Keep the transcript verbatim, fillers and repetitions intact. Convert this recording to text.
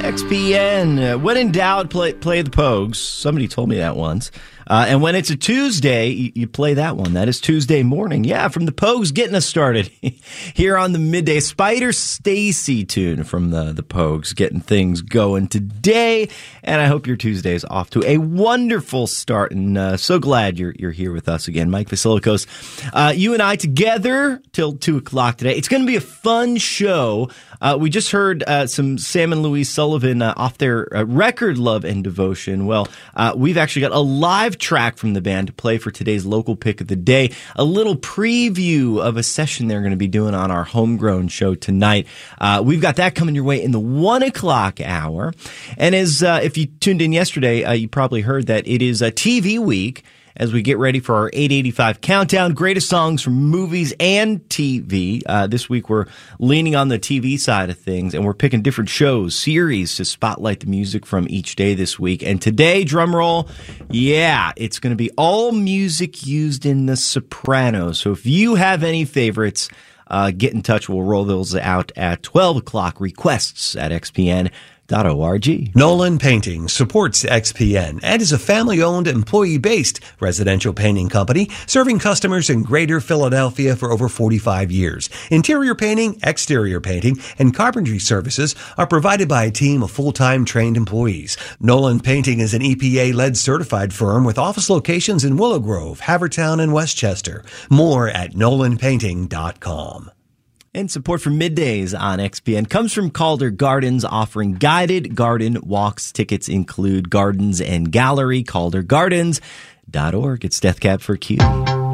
X P N. Uh, when in doubt, play, play the Pogues. Somebody told me that once. Uh, and when it's a Tuesday, you, you play that one. That is Tuesday morning. Yeah, from the Pogues getting us started here on the midday. Spider Stacy tune from the, the Pogues getting things going today. And I hope your Tuesday is off to a wonderful start. And uh, so glad you're you're here with us again. Mike Vasilikos, uh, you and I together till two o'clock today. It's going to be a fun show. Uh, we just heard uh, some Sam and Louise Sullivan uh, off their uh, record Love and Devotion. Well, uh, we've actually got a live track from the band to play for today's local pick of the day. A little preview of a session they're going to be doing on our Homegrown show tonight. Uh, we've got that coming your way in the one o'clock hour. And as uh, if you tuned in yesterday, uh, you probably heard that it is a T V week as we get ready for our eight eighty-five countdown, greatest songs from movies and T V. Uh, this week we're leaning on the T V side of things, and we're picking different shows, series to spotlight the music from each day this week. And today, drum roll, yeah, it's going to be all music used in The Sopranos. So if you have any favorites, uh, get in touch. We'll roll those out at twelve o'clock. Requests at x p n dot org. Nolan Painting supports X P N and is a family-owned, employee-based residential painting company serving customers in Greater Philadelphia for over forty-five years. Interior painting, exterior painting, and carpentry services are provided by a team of full-time trained employees. Nolan Painting is an E P A-led certified firm with office locations in Willow Grove, Havertown, and Westchester. More at nolan painting dot com. And support for Middays on X P N comes from Calder Gardens, offering guided garden walks. Tickets include gardens and gallery. calder gardens dot org. It's Death Cab for Q.